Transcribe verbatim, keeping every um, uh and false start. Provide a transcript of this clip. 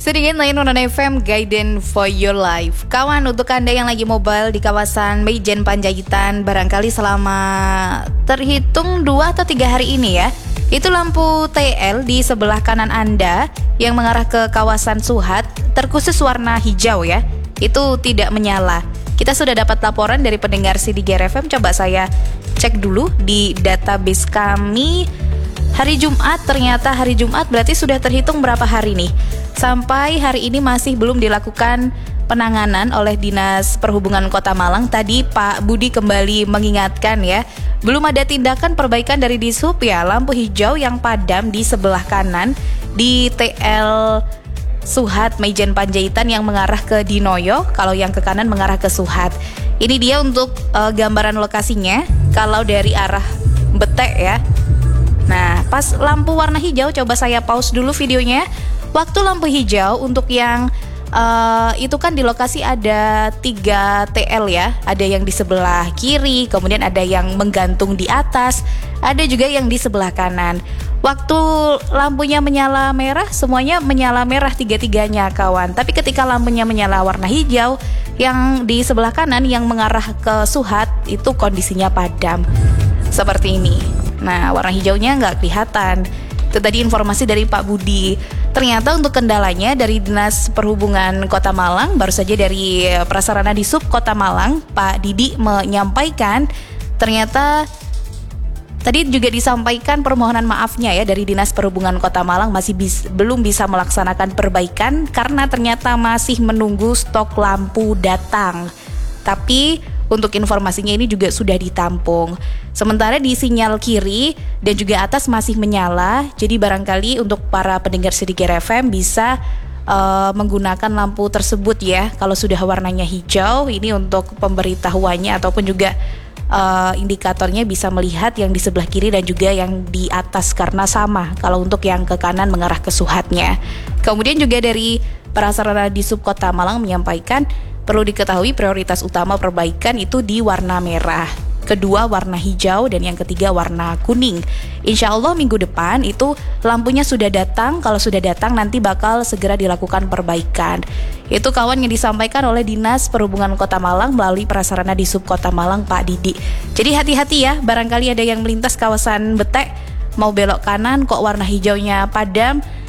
Sedikit lain Nona F M Guidance for Your Life. Kawan, untuk Anda yang lagi mobile di kawasan Meijen Panjaitan, barangkali selama terhitung dua atau tiga hari ini ya, itu lampu T L di sebelah kanan Anda yang mengarah ke kawasan Suhat terkhusus warna hijau ya, itu tidak menyala. Kita sudah dapat laporan dari pendengar C D G R F M. Coba saya cek dulu di database kami. Hari Jumat, ternyata hari Jumat berarti sudah terhitung berapa hari nih. Sampai hari ini masih belum dilakukan penanganan oleh Dinas Perhubungan Kota Malang. Tadi Pak Budi kembali mengingatkan ya, belum ada tindakan perbaikan dari Dishub ya. Lampu hijau yang padam di sebelah kanan di T L Suhat Meijen Panjaitan yang mengarah ke Dinoyo, kalau yang ke kanan mengarah ke Suhat. Ini dia untuk uh, gambaran lokasinya. Kalau dari arah Betek ya. Nah, pas lampu warna hijau, coba saya pause dulu videonya. Waktu lampu hijau untuk yang uh, itu kan di lokasi ada tiga T L ya. Ada yang di sebelah kiri, kemudian ada yang menggantung di atas, ada juga yang di sebelah kanan. Waktu lampunya menyala merah, semuanya menyala merah tiga-tiganya kawan. Tapi ketika lampunya menyala warna hijau, yang di sebelah kanan yang mengarah ke Suhat itu kondisinya padam. Seperti ini. Nah, warna hijaunya nggak kelihatan. Itu tadi informasi dari Pak Budi. Ternyata untuk kendalanya dari Dinas Perhubungan Kota Malang, baru saja dari Prasarana Dishub Kota Malang, Pak Didi menyampaikan ternyata tadi juga disampaikan permohonan maafnya ya dari Dinas Perhubungan Kota Malang masih bis, belum bisa melaksanakan perbaikan karena ternyata masih menunggu stok lampu datang. Tapi untuk informasinya ini juga sudah ditampung. Sementara di sinyal kiri dan juga atas masih menyala. Jadi barangkali untuk para pendengar C D G R F M bisa uh, menggunakan lampu tersebut ya. Kalau sudah warnanya hijau, ini untuk pemberitahuannya ataupun juga uh, indikatornya bisa melihat yang di sebelah kiri dan juga yang di atas karena sama. Kalau untuk yang ke kanan mengarah ke Suhatnya. Kemudian juga dari Prasarana Dishub Kota Malang menyampaikan perlu diketahui prioritas utama perbaikan itu di warna merah, kedua warna hijau, dan yang ketiga warna kuning. Insya Allah minggu depan itu lampunya sudah datang. Kalau sudah datang nanti bakal segera dilakukan perbaikan. Itu kawan yang disampaikan oleh Dinas Perhubungan Kota Malang melalui Prasarana Dishub Kota Malang Pak Didi. Jadi hati-hati ya, barangkali ada yang melintas kawasan Betek mau belok kanan kok warna hijaunya padam.